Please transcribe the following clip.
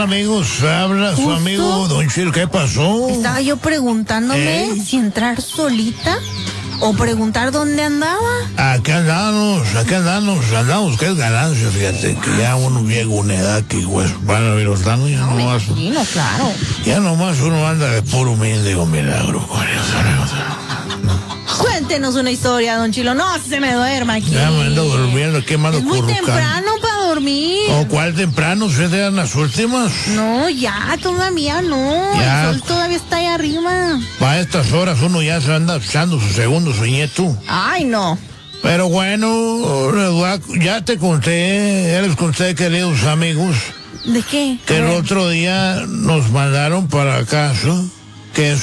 amigos? Habla su amigo Don Chil. ¿Qué pasó? Estaba yo preguntándome si entrar solita o preguntar dónde andaba. Aquí andamos, que es ganancia, fíjate, que ya uno llega a una edad que pues van a ver los daños, ya nomás. Sí, no, claro. Ya nomás uno anda de puro mendigo milagro. Cuéntenos una historia, don Chilo. No se me duerma aquí. Ya me ando durmiendo, ¿qué mando Es muy currucando? temprano para dormir. ¿O cuál temprano? ¿Se dan las últimas? No, ya, todavía no. Ya. El sol todavía está ahí arriba. Para estas horas uno ya se anda echando su segundo sueñito. Ay, no. Pero bueno, ya te conté, ya les conté, queridos amigos, ¿De qué? que A el ver. otro día nos mandaron para casa que